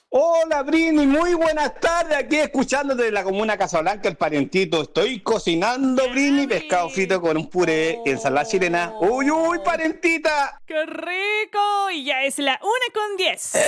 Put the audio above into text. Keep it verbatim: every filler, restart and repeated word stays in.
Hola Brini, muy buenas tardes. Aquí escuchándote de la comuna Casablanca, el parientito. Estoy cocinando, Brini, pescado frito con un ¡Qué puré y ensalada chilena. ¡Uy, uy, rico! parentita! ¡Qué rico! Y ya es la una con diez.